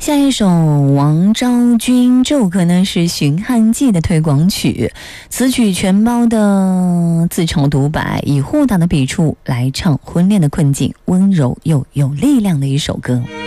下一首王昭君这首歌呢是《寻汉记》的推广曲，此曲全包的自嘲独白，以豁达的笔触来唱婚恋的困境，温柔又有力量的一首歌。